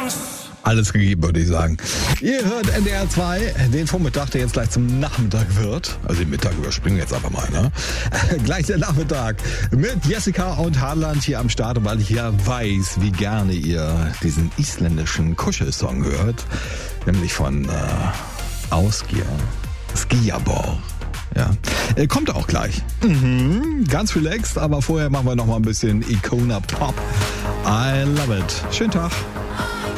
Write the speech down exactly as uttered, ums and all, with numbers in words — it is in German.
Alles gegeben, würde ich sagen. Ihr hört N D R zwei, den Vormittag, der jetzt gleich zum Nachmittag wird. Also den Mittag überspringen wir jetzt einfach mal, ne? Gleich der Nachmittag mit Jessica und Harland hier am Start. Und weil ich ja weiß, wie gerne ihr diesen isländischen Kuschelsong hört, nämlich von äh, Ausgier, Skiabor. Ja, äh, kommt auch gleich. Mhm, ganz relaxed, aber vorher machen wir noch mal ein bisschen Icona Pop. I love it. Schönen Tag.